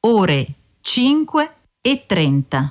ore 5:30.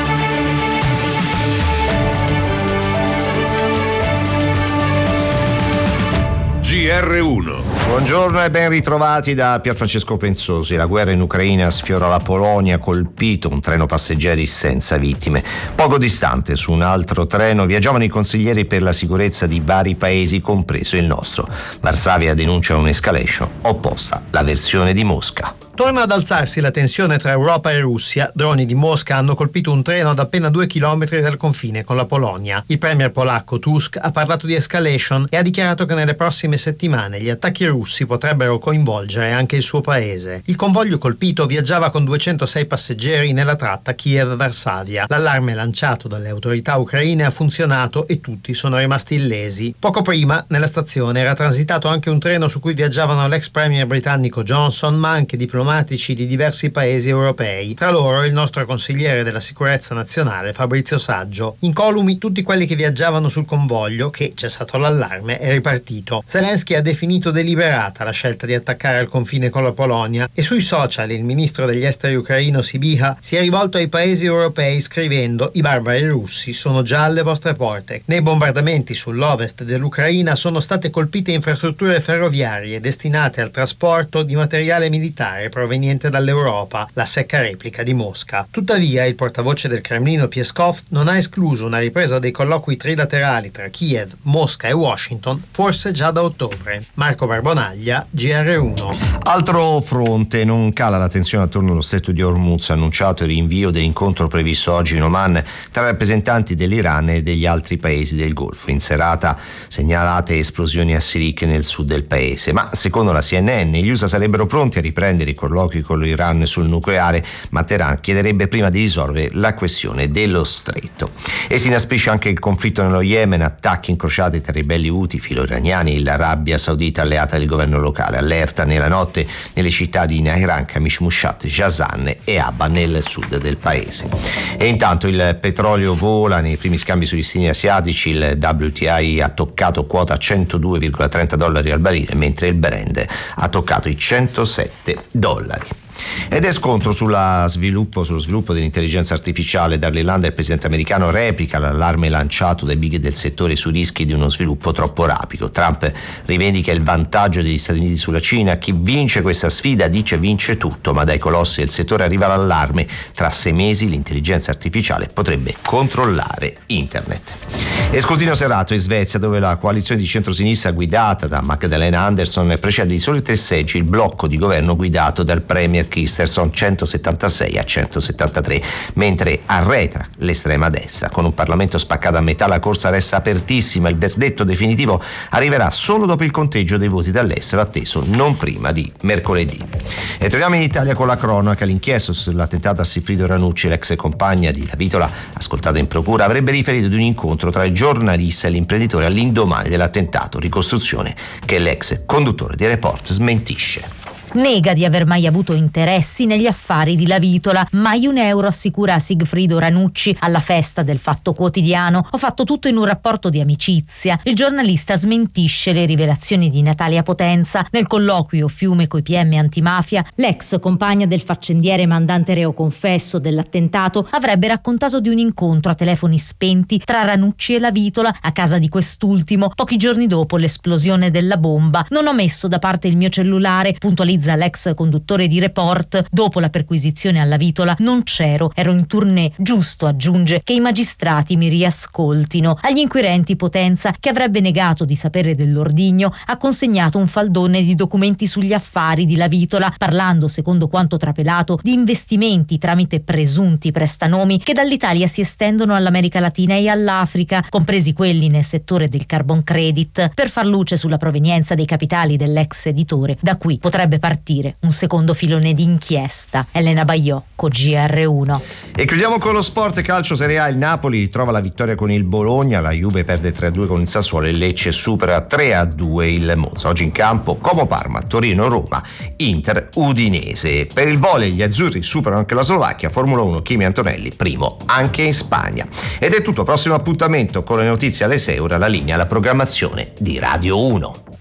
GR1. Buongiorno e ben ritrovati da Pierfrancesco Penzosi. La guerra in Ucraina sfiora la Polonia, colpito un treno passeggeri senza vittime. Poco distante, su un altro treno, viaggiavano i consiglieri per la sicurezza di vari paesi, compreso il nostro. Varsavia denuncia un'escalation opposta, la versione di Mosca. Torna ad alzarsi la tensione tra Europa e Russia. Droni di Mosca hanno colpito un treno ad appena 2 chilometri dal confine con la Polonia. Il premier polacco Tusk ha parlato di escalation e ha dichiarato che nelle prossime settimane gli attacchi russi potrebbero coinvolgere anche il suo paese. Il convoglio colpito viaggiava con 206 passeggeri nella tratta Kiev-Varsavia. L'allarme lanciato dalle autorità ucraine ha funzionato e tutti sono rimasti illesi. Poco prima, nella stazione era transitato anche un treno su cui viaggiavano l'ex premier britannico Johnson, ma anche diplomatici di diversi paesi europei. Tra loro il nostro consigliere della sicurezza nazionale Fabrizio Saggio. Incolumi tutti quelli che viaggiavano sul convoglio che, cessato l'allarme, è ripartito. Zelensky ha definito deliberata la scelta di attaccare al confine con la Polonia e sui social il ministro degli esteri ucraino Sybiha si è rivolto ai paesi europei scrivendo: i barbari russi sono già alle vostre porte. Nei bombardamenti sull'ovest dell'Ucraina sono state colpite infrastrutture ferroviarie destinate al trasporto di materiale militare proveniente dall'Europa, la secca replica di Mosca. Tuttavia il portavoce del Cremlino Peskov non ha escluso una ripresa dei colloqui trilaterali tra Kiev, Mosca e Washington, forse già da ottobre. Marco Barbonaglia, GR1. Altro fronte, non cala la tensione attorno allo stretto di Hormuz, annunciato il rinvio dell'incontro previsto oggi in Oman tra rappresentanti dell'Iran e degli altri paesi del Golfo. In serata segnalate esplosioni a Sirik nel sud del paese, ma secondo la CNN gli USA sarebbero pronti a riprendere i colloqui con l'Iran sul nucleare, ma Teheran chiederebbe prima di risolvere la questione dello stretto. E si inasprisce anche il conflitto nello Yemen, attacchi incrociati tra i ribelli Houthi filo-iraniani e l'Arabia Saudita alleata del governo locale, allerta nella notte nelle città di Nahran, Kamish Mushat, Jazan e Abba nel sud del paese. E intanto il petrolio vola nei primi scambi sui listini asiatici, il WTI ha toccato quota $102,30 al barile, mentre il Brent ha toccato i $107. Ed è scontro sullo sviluppo dell'intelligenza artificiale. Dall'Irlanda il presidente americano replica l'allarme lanciato dai big del settore sui rischi di uno sviluppo troppo rapido. Trump rivendica il vantaggio degli Stati Uniti sulla Cina. Chi vince questa sfida dice vince tutto, ma dai colossi del settore arriva l'allarme: tra 6 mesi l'intelligenza artificiale potrebbe controllare internet. E scrutinio serrato in Svezia, dove la coalizione di centrosinistra guidata da Magdalena Andersson precede di soli 3 seggi il blocco di governo guidato dal premier Kristersson, 176 a 173, mentre arretra l'estrema destra. Con un Parlamento spaccato a metà la corsa resta apertissima, il verdetto definitivo arriverà solo dopo il conteggio dei voti dall'estero, atteso non prima di mercoledì. E torniamo in Italia con la cronaca. L'inchiesta sull'attentato a Sigfrido Ranucci, l'ex compagna di Lavitola, ascoltata in procura, avrebbe riferito di un incontro tra il giornalista e l'imprenditore all'indomani dell'attentato, ricostruzione che l'ex conduttore di Report smentisce. Nega di aver mai avuto interessi negli affari di Lavitola. Mai €1, assicura Sigfrido Ranucci alla festa del Fatto Quotidiano. Ho fatto tutto in un rapporto di amicizia. Il giornalista smentisce le rivelazioni di Natalia Potenza. Nel colloquio Fiume coi PM antimafia, l'ex compagna del faccendiere mandante reo confesso dell'attentato avrebbe raccontato di un incontro a telefoni spenti tra Ranucci e Lavitola a casa di quest'ultimo pochi giorni dopo l'esplosione della bomba. Non ho messo da parte il mio cellulare, puntualizza l'ex conduttore di Report. Dopo la perquisizione alla Vitola non c'ero, ero in tournée. Giusto, aggiunge, che i magistrati mi riascoltino. Agli inquirenti Potenza, che avrebbe negato di sapere dell'ordigno, ha consegnato un faldone di documenti sugli affari di Lavitola, parlando, secondo quanto trapelato, di investimenti tramite presunti prestanomi che dall'Italia si estendono all'America Latina e all'Africa, compresi quelli nel settore del carbon credit, per far luce sulla provenienza dei capitali dell'ex editore. Da qui potrebbe partire un secondo filone di inchiesta. Elena Baiocco, GR1. E chiudiamo con lo sport calcio Serie A. Il Napoli ritrova la vittoria con il Bologna, la Juve perde 3-2 con il Sassuolo e Lecce supera 3-2 il Monza. Oggi in campo Como Parma, Torino Roma, Inter Udinese. Per il volley gli azzurri superano anche la Slovacchia. Formula 1 Kimi Antonelli primo anche in Spagna. Ed è tutto, prossimo appuntamento con le notizie alle 6 ora, la linea alla programmazione di Radio 1.